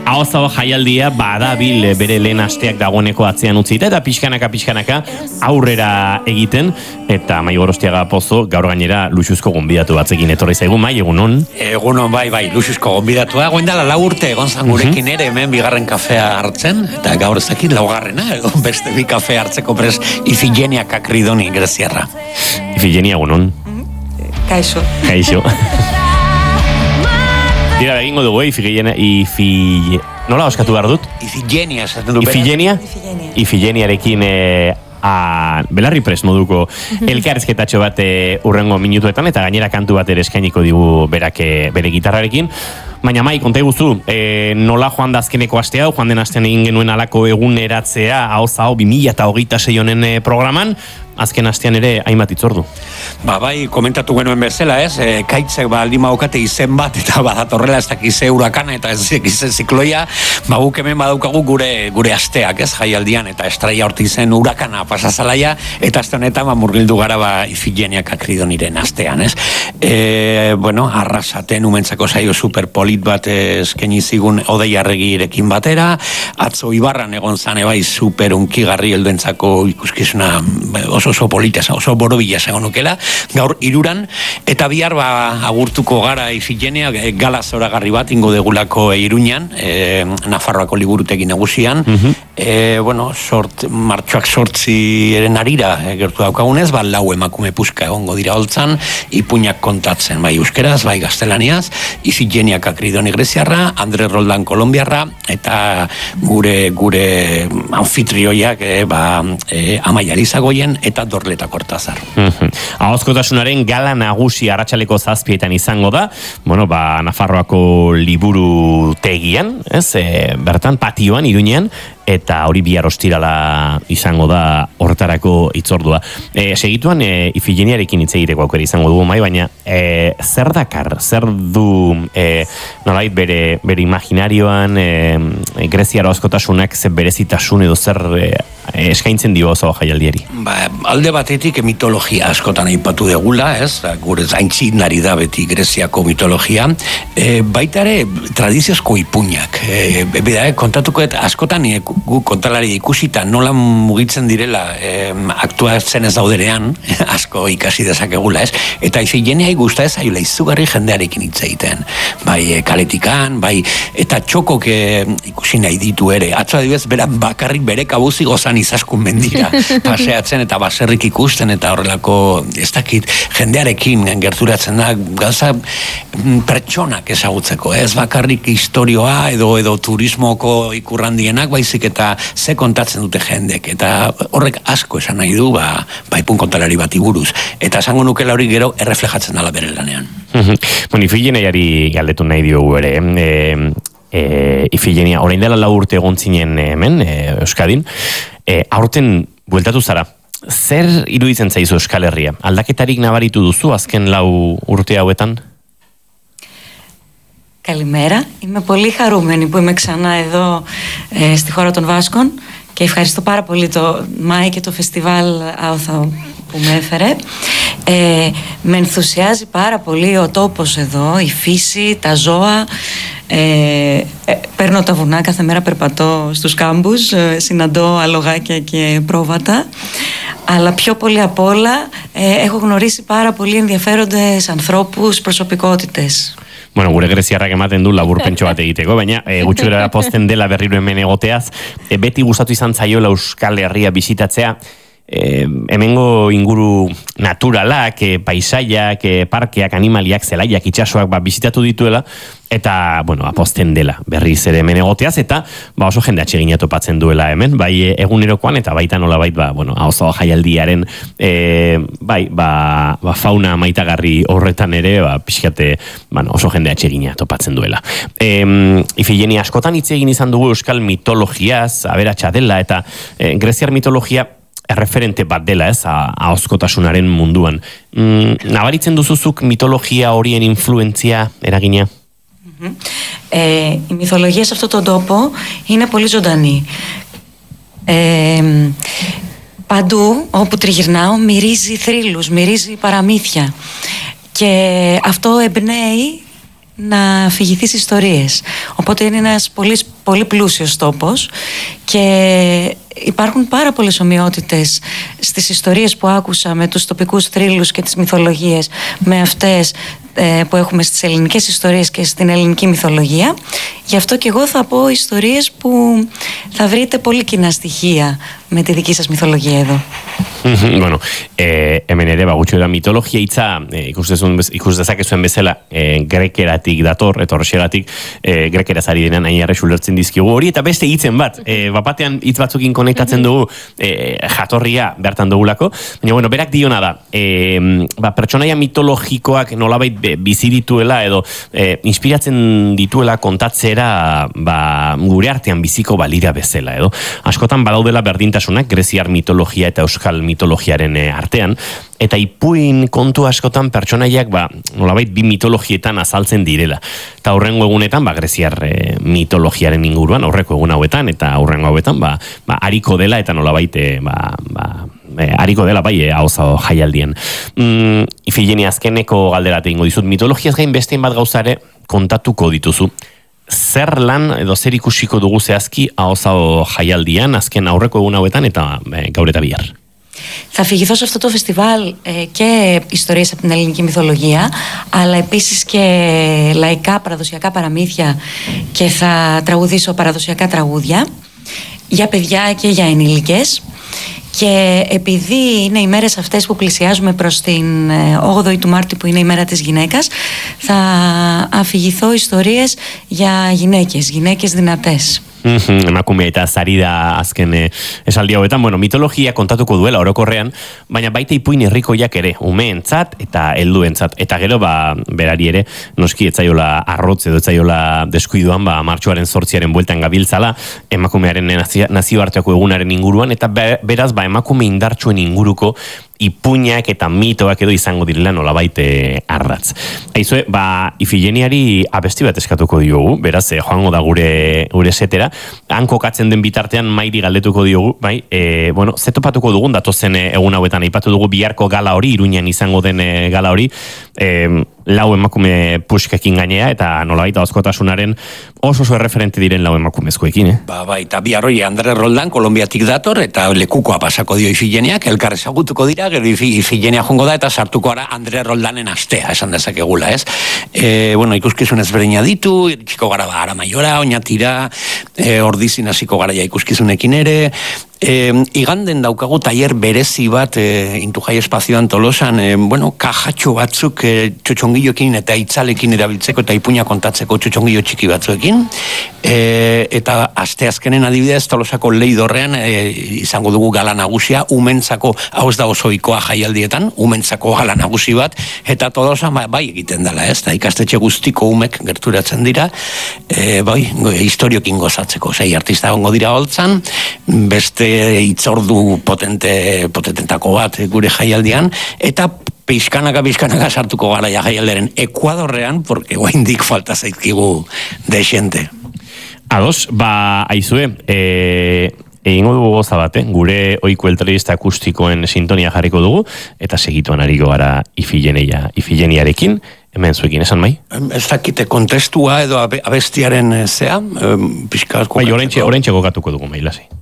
Ahozao jaialdia badabil bere lehen asteak dagoeneko atzean utzita eta pixkanaka aurrera egiten eta Mai Gorostiaga Pozo gaur gainera luxuzko gonbidatu batzekin etorri zaigu. Mai, egunon? Egunon, bai, luxuzko gonbidatua. Goindala 4 urte egon zan gurekin ere hemen bigarren kafea hartzen eta gaur ez dakit laugarrena, egon beste bi kafe hartzeko prest Ifigenia Kakridoni greziarra. Ifigenia, egunon? Kaixo. Tira, egingo dugu, nola oskatu behar dut? Ifigenia, esaten du. Ifigeniarekin belarri prest moduko elkarrizketatxo bat urrengo minutuetan, eta gainera kantu bat ere eskainiko digu bere gitarrarekin. Baina Mai, konta eguzu, nola joan da azkeneko astea, joan den astean egin genuen alako eguneratzea, hau 2026 honen programan, azken astean ere hainbat itzordu. Bai, komentatu genuen bezala, kaitzek aldima aukate izen bat, eta badatorrela ez dakize hurakana, eta ez dakize zikloia, guk hemen badaukagu gure asteak, jaialdian, eta estraia horti zen hurakana pasazalaia, eta aste honetan murgildu gara Ifigenia Kakridoniren astean, arrasaten umentzako saio superpolit bat eskaini zigun Odei Arregirekin batera, atzo Ibarran egon zane super unkigarri helduentzako ikuskizuna oso polita, oso borobila egon nukela, gaur 3 eta bihar agurtuko gara Ifigenia gala zoragarri bat ingo degulako Iruñan, Nafarroako liburutegi nagusian, martxoak 8 arira gertu daukagunez, 4 emakume puska egongo dira holtzan, ipuinak kontatzen, bai euskeraz, bai gaztelaniaz, Ifigenia Kakridoni greziarra, Andre Roldan kolombiarra, eta gure anfitrioiak Amaia Lizagoien eta Dorleta Kortazar. Ahozkotasunaren gala nagusi arratsaleko 7etan izango da, Nafarroako liburutegian, bertan patioan, Iruñean, eta hori bihar ostirala izango da horretarako itzordua. Segituan Ifigeniarekin hitz egiteko aukera izango dugu, Mai, baina zer dakar, zer du nolait bere imaginarioan greziara ahozkotasunak zer berezitasun edo zer eskaintzen dio oso jaialdiari? Alde batetik mitologia askotan aipatu degula, gure zaintzinari da beti Greziako mitologia, baita ere tradiziozko ipuinak. Kontatuko askotan gu kontalari ikusita nola mugitzen direla aktuatzen ez dauderean, asko ikasi dezakegula, eta Ifigeniai gusta ez aiola izugarri jendearekin hitz egiten. Bai kaletikan, eta txokok ikusi nahi ditu ere. Atzo adibidez, bakarrik bere kabuzi gozan izaskun mendira paseatzen eta baserrik ikusten eta horrelako, ez dakit, jendearekin gerturatzen da gauza pertsonak ezagutzeko, ez bakarrik historioa edo turismoko ikurrandienak, baizik eta ze kontatzen dute jendek, eta horrek asko esan nahi du ipun kontalari bati buruz, eta esango nukela hori gero erreflejatzen dela bere lanean. Ifigeniari galdetu nahi diogu ere, Ifigenia, orain dela 4 urte egon zinen hemen, Euskadin, aurten bueltatu zara, zer iruditzen zaizu Euskal Herria? Aldaketarik nabaritu duzu azken 4 urte hauetan? Καλημέρα. Είμαι πολύ χαρούμενη που είμαι ξανά εδώ στη χώρα των Βάσκων και ευχαριστώ πάρα πολύ το ΜΑΕ και το φεστιβάλ Άωθα που με έφερε. Με ενθουσιάζει πάρα πολύ ο τόπος εδώ, η φύση, τα ζώα. Παίρνω τα βουνά, κάθε μέρα περπατώ στους κάμπους, συναντώ αλογάκια και πρόβατα. Αλλά πιο πολύ απ' όλα έχω γνωρίσει πάρα πολύ ενδιαφέροντες ανθρώπους, προσωπικότητες. Gure greziarrak ematen du laburpentxo bat egiteko, baina gutxura pozten dela berriro hemen egoteaz, beti gustatu izan zaiola Euskal Herria bisitatzea, hemengo inguru naturalak, paisaiak, parkeak, animaliak, zelaiak, itxasoak bisitatu dituela, eta, apozten dela berriz ere hemen egoteaz, eta oso jende atsegina topatzen duela hemen, bai egunerokoan, eta baita nolabait, oso jaialdiaren fauna maitagarri horretan ere, pixkate, oso jende atsegina topatzen duela. Ifigenia, askotan hitz egin izan dugu euskal mitologiaz, aberatsa dela, eta greziar mitologia referente bat dela, ahozkotasunaren munduan. Nabaritzen duzuzuk mitologia horien influentzia eragina? Η μυθολογία σε αυτόν τον τόπο είναι πολύ ζωντανή. Παντού όπου τριγυρνάω μυρίζει θρύλους, μυρίζει παραμύθια. Και αυτό εμπνέει να αφηγηθείς ιστορίες. Οπότε είναι ένας πολύ πλούσιος τόπος και υπάρχουν πάρα πολλές ομοιότητες στις ιστορίες που άκουσα με τους τοπικούς θρύλους και τις μυθολογίες με αυτές που έχουμε στις ελληνικές ιστορίες και στην ελληνική μυθολογία. Γι' αυτό και εγώ θα πω ιστορίες που θα βρείτε πολύ κοινά στοιχεία με τη δική σας μυθολογία εδώ. Bueno, hemen ere, gutxi da mitologia hitza ikus dezakezuen bezala grekeratik dator, eta horrexegatik grekeraz ari denean ainarrez ulertzen dizkigu hori, eta beste hitzen bat, batean hitz batzukin konektatzen dugu jatorria bertan dugulako, baina bueno, berak diona da, pertsonaia mitologikoak nolabait bizi dituela edo inspiratzen dituela kontatzera gure artean biziko balira bezala edo. Askotan badaudela berdintasunak greziar mitologia eta euskal mitologiaren artean, eta ipuin kontu askotan pertsonaiak nolabait bi mitologietan azaltzen direla. Eta aurrengo egunetan greziar mitologiaren inguruan, aurreko egun hauetan eta aurrengo hauetan ariko dela eta nolabait ariko dela hauza jaialdien. Ifigenia, azkeneko galderat egingo dizut, mitologiaz gain bestein bat gauzare kontatuko dituzu. Zer lan edo zer ikusiko dugu zehazki ahozao jaialdian, azken aurreko egun hauetan eta gaur eta bihar? Θα αφηγηθώ σε αυτό το φεστιβάλ και ιστορίες από την ελληνική μυθολογία, αλλά επίσης και λαϊκά παραδοσιακά παραμύθια και θα τραγουδήσω παραδοσιακά τραγούδια για παιδιά και για ενήλικες. Και επειδή είναι οι μέρες αυτές που πλησιάζουμε προς την 8η του Μάρτη που είναι η μέρα της γυναίκας, θα αφηγηθώ ιστορίες για γυναίκες δυνατές. Emakume eta zari da azken esaldi hauetan, bueno, mitologia kontatuko duela orokorrean, baina baita ipuin herrikoiak ere, umeentzat eta helduentzat, eta gero berari ere noski etzaiola arrotz edo etzaiola deskuiduan martxoaren 8 bueltan gabiltzala emakumearen nazioarteko egunaren inguruan, eta beraz emakume indartsuen inguruko ipuinak eta mitoak edo izango direla nolabait ardatz. Aizue, Ifigeniari abesti bat eskatuko diogu, beraz, joango da gure setera, han kokatzen den bitartean mairi galdetuko diogu, bueno, zetopatuko dugun datozen egun hauetan, aipatu dugu biharko gala hori, Iruñan izango den gala hori, lau emakume puxkekin gainea, eta nolabait ahozkotasunaren oso erreferente diren lau emakumezkoekin, eta biharroi Andre Roldan, Kolombiatik dator, eta lekukoa pasako dio Ifigeniak, elkar ezagutuko dira, gero Ifigenia jongo da, eta sartuko ara Andre Roldanen astea, esan dezakegula, ez? Bueno, ikuskizun ezberdina ditu, txiko gara Ara Maiora, Oñatira, ordizin hasiko gara ja ikuskizunekin ere, iganden daukagu tailer berezi bat Intu Jai Espazioan Tolosan, bueno, kajatxo batzuk txotxongiloekin eta itzalekin erabiltzeko eta ipuina kontatzeko txotxongilo txiki batzuekin, eta asteazkenen adibidez Tolosako Leidorrean izango dugu gala nagusia, umentzako, hau ez da osoikoa jaialdietan, umentzako gala nagusi bat, eta Tolosan bai egiten dela, ez da ikastetxe guztiko umek gerturatzen dira, historiokin gozatzeko, sei artista gongo dira holtzan, beste itzordu potentetako bat gure jaialdian, eta pixkanaka sartuko gara jaialderen Ekuadorrean, porque oraindik falta zaizkigu dexente. Ados, aizue, egingo dugu goza bat, gure ohiko eltelebista akustikoen sintonia jarriko dugu, eta segituan ariko gara Ifigeniarekin, hemen zuekin, esan mai? Ez dakite kontestua edo abestiaren zea, pixka... Orentxe kokatuko dugu, mai, lasi.